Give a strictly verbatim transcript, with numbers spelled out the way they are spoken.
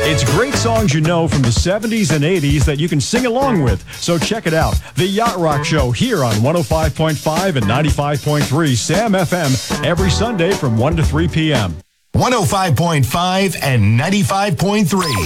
It's great songs you know from the seventies and eighties that you can sing along with. So check it out. The Yacht Rock Show here on one oh five point five and ninety-five point three Sam F M every Sunday from one to three p.m. one oh five point five and ninety-five point three.